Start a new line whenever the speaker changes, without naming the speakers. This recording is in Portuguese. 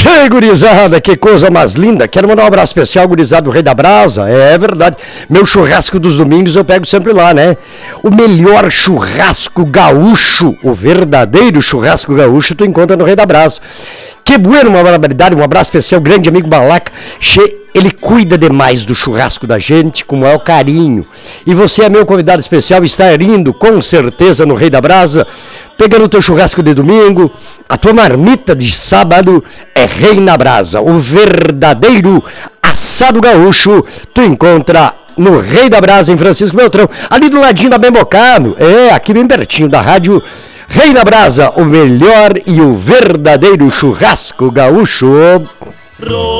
Tchê, gurizada, que coisa mais linda. Quero mandar um abraço especial, gurizada do Rei da Brasa. É verdade. Meu churrasco dos domingos eu pego sempre lá, né? O melhor churrasco gaúcho, o verdadeiro churrasco gaúcho, tu encontra no Rei da Brasa. Que bueno, uma barbaridade, um abraço especial, grande amigo Malaca. Ele cuida demais do churrasco da gente, com o maior carinho. E você é meu convidado especial, está indo com certeza no Rei da Brasa, pegando o teu churrasco de domingo, a tua marmita de sábado é Rei na Brasa. O verdadeiro assado gaúcho tu encontra no Rei da Brasa, em Francisco Beltrão, ali do ladinho da Bembocado, aqui bem pertinho da rádio Rei na Brasa, o melhor e o verdadeiro churrasco gaúcho.